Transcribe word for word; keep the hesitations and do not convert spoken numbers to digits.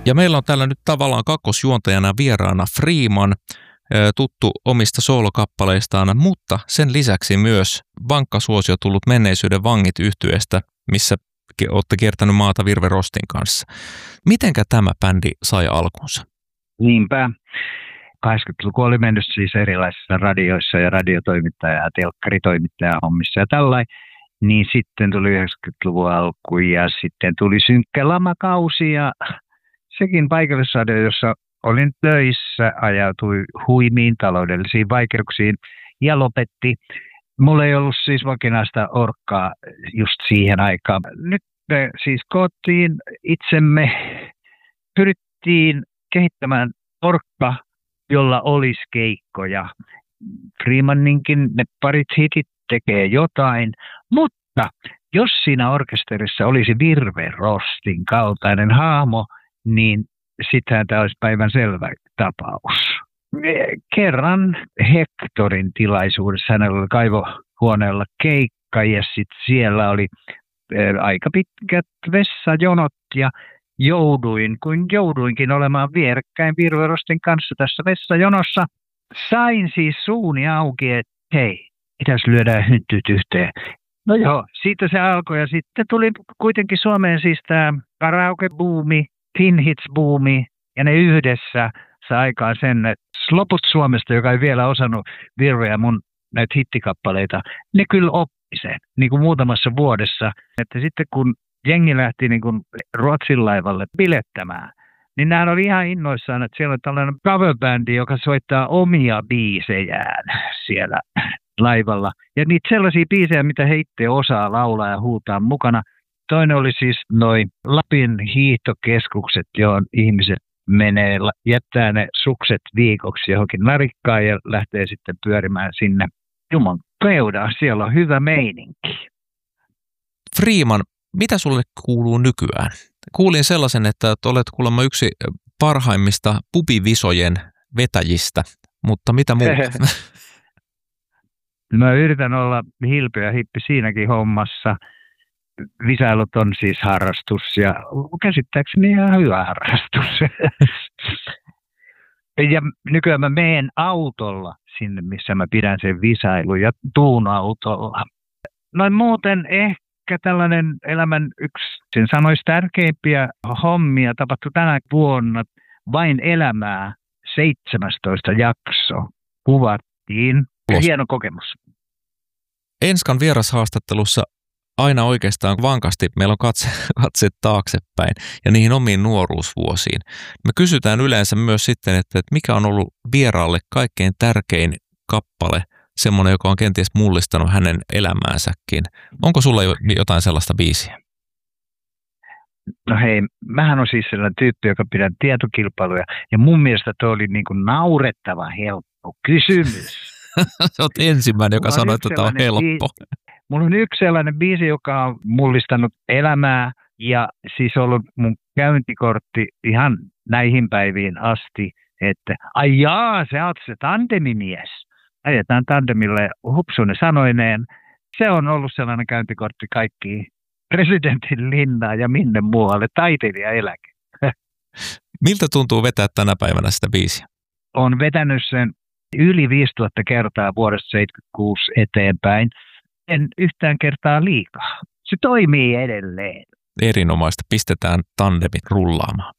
Ja meillä on täällä nyt tavallaan kakkosjuontajana vieraana Freeman, tuttu omista soolokappaleistaan, mutta sen lisäksi myös vankka suosio tullut Menneisyyden vangit -yhtyeestä, missä olette kiertänyt maata Virve Rostin kanssa. Mitenkä tämä bändi sai alkunsa? Niinpä. kahdeksankymmentäluku oli mennyt siis erilaisissa radioissa ja radiotoimittaja- ja telkkaritoimittajahommissa ja tällainen. Niin sitten tuli yhdeksänkymmentäluvun alku ja sitten tuli synkkä lamakausi ja sekin paikallisradio, jossa olin töissä, ajautui huimiin taloudellisiin vaikeuksiin ja lopetti. Mulla ei ollut siis vakinaista orkkaa just siihen aikaan. Nyt me siis koottiin itsemme, pyrittiin kehittämään orkka, jolla olisi keikkoja. Freemaninkin ne parit hitit tekee jotain, mutta jos siinä orkesterissa olisi Virve Rostin kaltainen hahmo, niin sittenhän tämä olisi päivän selvä tapaus. Kerran Hectorin tilaisuudessa hänellä oli kaivohuoneella keikka ja sitten siellä oli aika pitkät vessajonot ja jouduin, kuin jouduinkin olemaan vierekkäin Virve Rostin kanssa tässä vessajonossa. Sain siis suuni auki, että hei, pitäisi lyödä hyntyt yhteen. No joo, siitä se alkoi ja sitten tuli kuitenkin Suomeen siis tämä karaoke-buumi, Teen Hits-buumi ja ne yhdessä sai aikaan sen, että loput Suomesta, joka ei vielä osannut Virveä mun näitä hittikappaleita, ne kyllä oppi sen niin kuin muutamassa vuodessa. Että sitten kun jengi lähti niin kuin Ruotsin laivalle bilettämään, niin nämä oli ihan innoissaan, että siellä on tällainen coverbändi, joka soittaa omia biisejään siellä laivalla. Ja niitä sellaisia biisejä, mitä he itse osaa laulaa ja huutaa mukana. Toinen oli siis noin Lapin hiihtokeskukset, johon ihmiset menee, jättää ne sukset viikoksi johonkin narikkaan ja lähtee sitten pyörimään sinne Juman peudaan. Siellä on hyvä meininki. Freeman, mitä sulle kuuluu nykyään? Kuulin sellaisen, että olet kuulemma yksi parhaimmista pubivisojen vetäjistä, mutta mitä muuta? Mä yritän olla hilpeä ja hippi siinäkin hommassa. Visailut on siis harrastus ja käsittääkseni ihan hyvä harrastus. Ja nykyään mä menen autolla sinne, missä mä pidän sen visailun ja tuun autolla. Noin muuten ehkä tällainen elämän yksi, sen sanoisi tärkeimpiä hommia tapahtui tänä vuonna. Vain elämää seitsemästoista jakso kuvattiin. Hieno kokemus. Enskan vierashaastattelussa aina oikeastaan vankasti meillä on katse, katse taaksepäin ja niihin omiin nuoruusvuosiin. Me kysytään yleensä myös sitten, että, että mikä on ollut vieraalle kaikkein tärkein kappale, semmoinen, joka on kenties mullistanut hänen elämäänsäkin. Onko sulla jotain sellaista biisiä? No hei, mähän on siis sellainen tyyppi, joka pidän tietokilpailuja ja mun mielestä tuo oli niin kuin naurettava helppo kysymys. Sä oot ensimmäinen, joka sanoi, että tämä on helppo. Mulla on yksi sellainen biisi, joka on mullistanut elämää ja siis ollut mun käyntikortti ihan näihin päiviin asti, että ai jaa, sä oot se tandemimies. Ajetaan tandemille hupsunen sanoineen. Se on ollut sellainen käyntikortti kaikkiin presidentin linnaan ja minne muualle, taiteilijaeläke. Miltä tuntuu vetää tänä päivänä sitä biisiä? Olen vetänyt sen yli viisituhatta kertaa vuodesta seitsemänkymmentäkuusi eteenpäin. En yhtään kertaa liikaa. Se toimii edelleen. Erinomaista. Pistetään tandemit rullaamaan.